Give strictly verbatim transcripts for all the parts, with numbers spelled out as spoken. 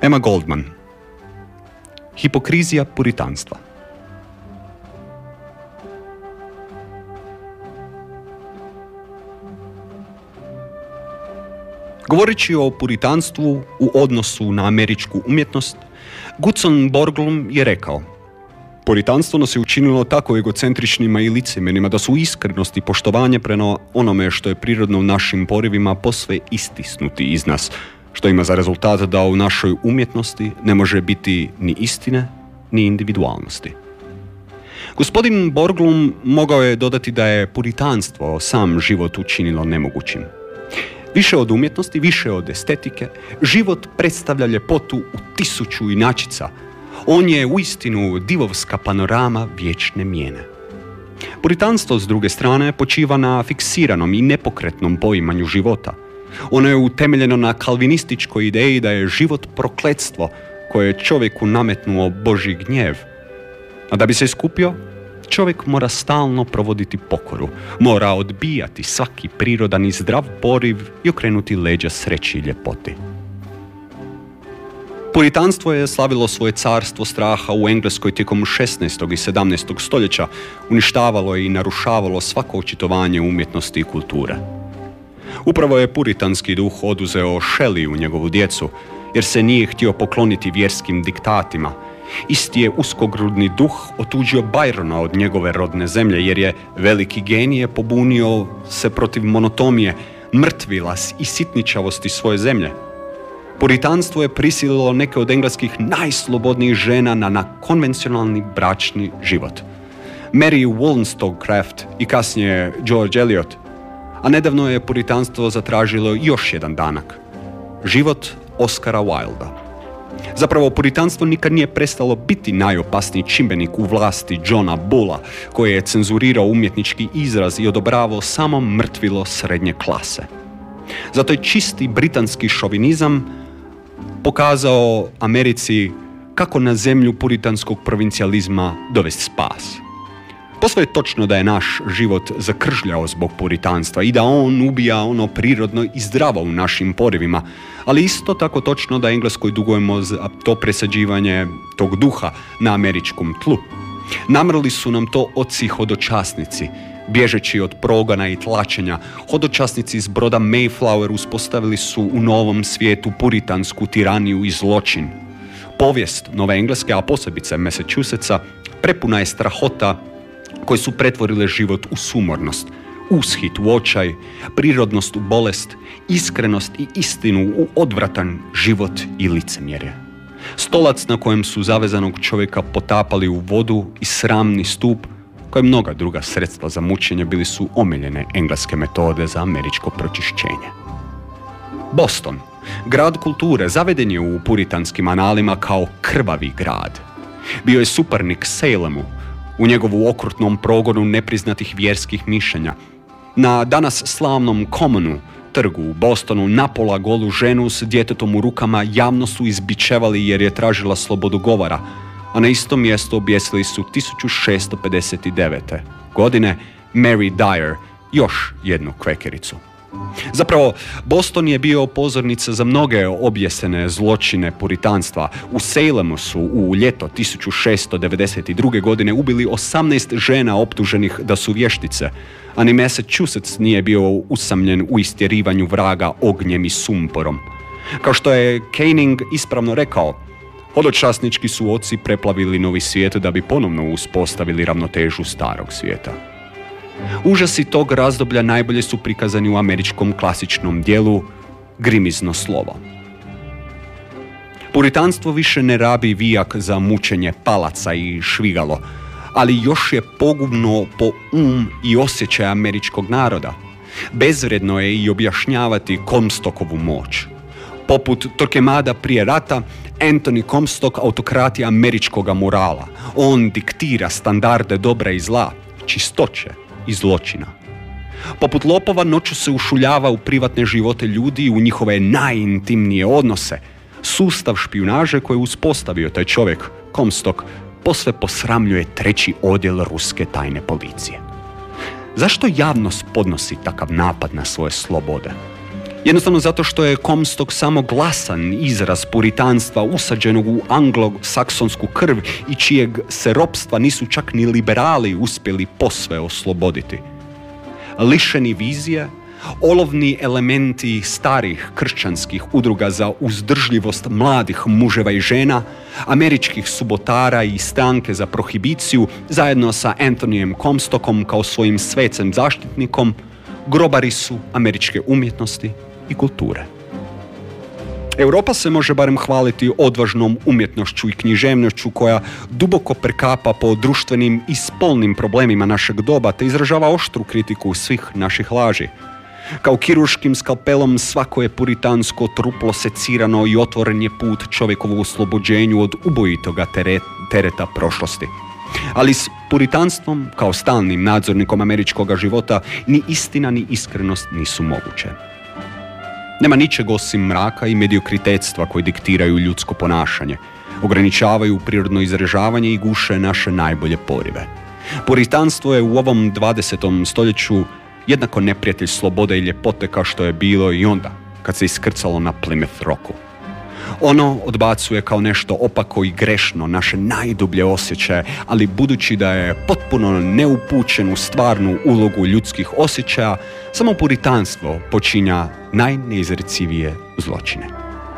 Emma Goldman. Hipokrizija puritanstva. Govoreći o puritanstvu u odnosu na američku umjetnost, Gutzon Borglum je rekao: puritanstvo nas je učinilo tako egocentričnima i licemernima da su iskrenost i poštovanje prema onome što je prirodno u našim porivima posve istisnuti iz nas, što ima za rezultat da u našoj umjetnosti ne može biti ni istine, ni individualnosti. Gospodin Borglum mogao je dodati da je puritanstvo sam život učinilo nemogućim. Više od umjetnosti, više od estetike, život predstavlja ljepotu u tisuću inačica. On je uistinu divovska panorama vječne mijene. Puritanstvo, s druge strane, počiva na fiksiranom i nepokretnom poimanju života. Ono je utemeljeno na kalvinističkoj ideji da je život prokletstvo koje je čovjeku nametnuo Božji gnjev. A da bi se iskupio, čovjek mora stalno provoditi pokoru, mora odbijati svaki prirodan i zdrav poriv i okrenuti leđa sreći i ljepoti. Puritanstvo je slavilo svoje carstvo straha u Engleskoj tijekom šesnaestog i sedamnaestog stoljeća, uništavalo je i narušavalo svako očitovanje umjetnosti i kulture. Upravo je puritanski duh oduzeo Shelleyu njegovu djecu, jer se nije htio pokloniti vjerskim diktatima. Isti je uskogrudni duh otuđio Byrona od njegove rodne zemlje, jer je veliki genije pobunio se protiv monotomije, mrtvila i sitničavosti svoje zemlje. Puritanstvo je prisililo neke od engleskih najslobodnijih žena na, na konvencionalni bračni život. Mary Wollstonecraft i kasnije George Eliot. A nedavno je puritanstvo zatražilo još jedan danak. Život Oscara Wilda. Zapravo, puritanstvo nikad nije prestalo biti najopasniji čimbenik u vlasti Johna Bulla, koji je cenzurirao umjetnički izraz i odobravao samo mrtvilo srednje klase. Zato je čisti britanski šovinizam pokazao Americi kako na zemlju puritanskog provincijalizma dovesti spas. Posve je točno da je naš život zakržljao zbog puritanstva i da on ubija ono prirodno i zdravo u našim porivima, ali isto tako točno da Engleskoj dugujemo za to presađivanje tog duha na američkom tlu. Namrli su nam to oci hodočasnici. Bježeći od progana i tlačenja, hodočasnici iz broda Mayflower uspostavili su u novom svijetu puritansku tiraniju i zločin. Povijest Nove Engleske, a posebice Massachusettsa, prepuna je strahota koje su pretvorile život u sumornost, ushit u očaj, prirodnost u bolest, iskrenost i istinu u odvratan život i licemjerje. Stolac na kojem su zavezanog čovjeka potapali u vodu i sramni stup, kao i mnoga druga sredstva za mučenje, bili su omiljene engleske metode za američko pročišćenje. Boston, grad kulture, zaveden je u puritanskim analima kao krvavi grad. Bio je suparnik Salemu, u njegovu okrutnom progonu nepriznatih vjerskih mišljenja. Na danas slavnom Commonu, trgu u Bostonu, napola golu ženu s djetetom u rukama javno su izbičevali jer je tražila slobodu govora, a na istom mjestu objesili su tisuću šessto pedeset devete. godine Mary Dyer, još jednu kvekericu. Zapravo, Boston je bio pozornica za mnoge objesene zločine puritanstva. U Salemu su u ljeto tisuću šessto devedeset druge. godine ubili osamnaest žena optuženih da su vještice, a ni Massachusetts nije bio usamljen u istjerivanju vraga ognjem i sumporom. Kao što je Canning ispravno rekao, hodočasnički su oci preplavili novi svijet da bi ponovno uspostavili ravnotežu starog svijeta. Užasi tog razdoblja najbolje su prikazani u američkom klasičnom dijelu Grimizno slovo. Puritanstvo više ne rabi vijak za mučenje palaca i švigalo, ali još je pogubno po um i osjećaj američkog naroda. Bezvredno je i objašnjavati Comstockovu moć. Poput Torquemada prije rata, Anthony Comstock autokrat je američkoga morala. On diktira standarde dobra i zla, čistoće i zločina. Poput lopova noću se ušuljava u privatne živote ljudi i u njihove najintimnije odnose. Sustav špijunaže koji je uspostavio taj čovjek, Comstock, posve posramljuje treći odjel ruske tajne policije. Zašto javnost podnosi takav napad na svoje slobode? Jednostavno zato što je Comstock samo glasan izraz puritanstva usađenog u anglosaksonsku krv i čijeg se ropstva nisu čak ni liberali uspjeli posve osloboditi. Lišeni vizije, olovni elementi starih kršćanskih udruga za uzdržljivost mladih muževa i žena, američkih subotara i stranke za prohibiciju, zajedno sa Anthonyjem Comstockom kao svojim svecem zaštitnikom, grobari su američke umjetnosti i kulture. Europa se može barem hvaliti odvažnom umjetnošću i književnošću koja duboko prekapa po društvenim i spolnim problemima našeg doba te izražava oštru kritiku svih naših laži. Kao kirurškim skalpelom svako je puritansko truplo secirano i otvoren je put čovjekovu oslobođenju od ubojitoga tereta prošlosti. Ali s puritanstvom, kao stalnim nadzornikom američkog života, ni istina ni iskrenost nisu moguće. Nema ničeg osim mraka i mediokritetstva koji diktiraju ljudsko ponašanje, ograničavaju prirodno izražavanje i guše naše najbolje porive. Puritanstvo je u ovom dvadesetom stoljeću jednako neprijatelj slobode i ljepote kao što je bilo i onda, kad se iskrcalo na Plymouth Rocku. Ono odbacuje kao nešto opako i grešno naše najdublje osjećaje, ali budući da je potpuno neupućen u stvarnu ulogu ljudskih osjećaja, samo puritanstvo počinja najneizrecivije zločine.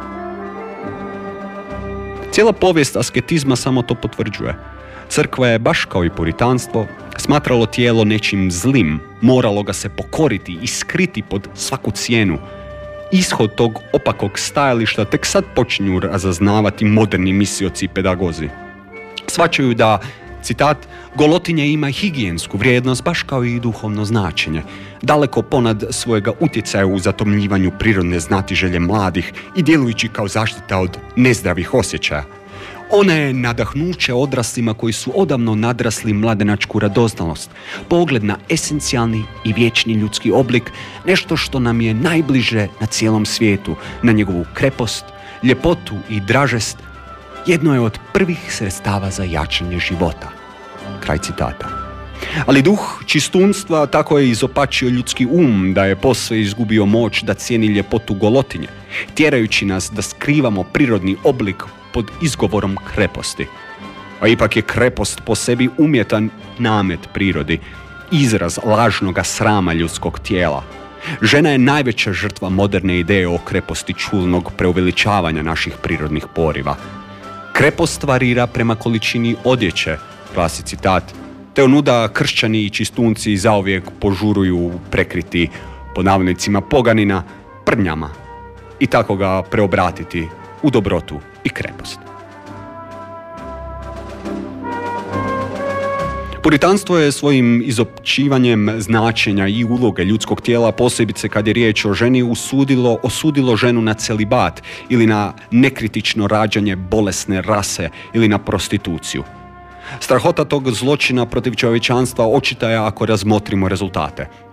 Cijela povijest asketizma samo to potvrđuje. Crkva je, baš kao i puritanstvo, smatralo tijelo nečim zlim, moralo ga se pokoriti i skriti pod svaku cijenu. Ishod tog opakog stajališta tek sad počinju razaznavati moderni mislioci i pedagozi. Shvaćaju da, citat, golotinja ima higijensku vrijednost baš kao i duhovno značenje, daleko ponad svojega utjecaja u zatomljivanju prirodne znatiželje mladih i djelujući kao zaštita od nezdravih osjećaja. Ona je nadahnuće odraslima koji su odavno nadrasli mladenačku radoznalost, pogled na esencijalni i vječni ljudski oblik, nešto što nam je najbliže na cijelom svijetu, na njegovu krepost, ljepotu i dražest, jedno je od prvih sredstava za jačanje života. Kraj citata. Ali duh čistunstva tako je izopačio ljudski um da je posve izgubio moć da cijeni ljepotu golotinje, tjerajući nas da skrivamo prirodni oblik pod izgovorom kreposti. A ipak je krepost po sebi umjetan namet prirodi, izraz lažnoga srama ljudskog tijela. Žena je najveća žrtva moderne ideje o kreposti čulnog preuveličavanja naših prirodnih poriva. Krepost varira prema količini odjeće, glasi citat, te onuda kršćani i čistunci zauvijek požuruju prekriti, pod navodnicima poganina, prnjama i tako ga preobratiti u dobrotu i krepost. Puritanstvo je svojim izopćivanjem značenja i uloge ljudskog tijela, posebice kad je riječ o ženi, usudilo, osudilo ženu na celibat ili na nekritično rađanje bolesne rase ili na prostituciju. Strahota tog zločina protiv čovječanstva očita je ako razmotrimo rezultate.